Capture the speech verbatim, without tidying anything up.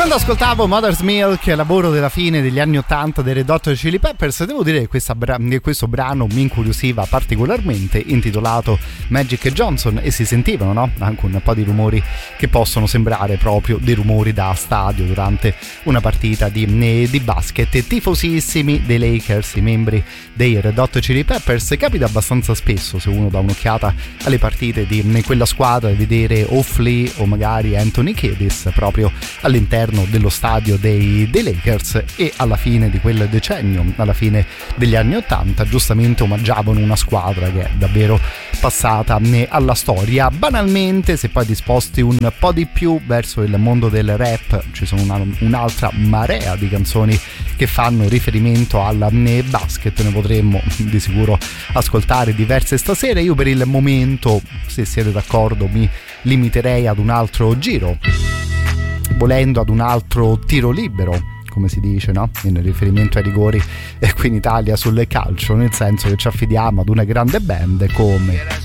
Quando ascoltavo Mother's Milk, lavoro della fine degli anni ottanta dei Red Hot Chili Peppers, devo dire che, questa bra- che questo brano mi incuriosiva particolarmente, intitolato Magic Johnson, e si sentivano, no? Anche un po' di rumori che possono sembrare proprio dei rumori da stadio durante una partita di, di basket. Tifosissimi dei Lakers, i membri dei Red Hot Chili Peppers. Capita abbastanza spesso, se uno dà un'occhiata alle partite di quella squadra, vedere o Flea o magari Anthony Kiedis proprio all'interno dello stadio dei, dei Lakers, e alla fine di quel decennio, alla fine degli anni ottanta, giustamente omaggiavano una squadra che è davvero passata alla storia. Banalmente, se poi disposti un po' di più verso il mondo del rap, ci sono una, un'altra marea di canzoni che fanno riferimento al basket, ne potremmo di sicuro ascoltare diverse stasera. Io per il momento, se siete d'accordo, mi limiterei ad un altro giro, volendo ad un altro tiro libero, come si dice, no? In riferimento ai rigori, e qui in Italia sul calcio, nel senso che ci affidiamo ad una grande band come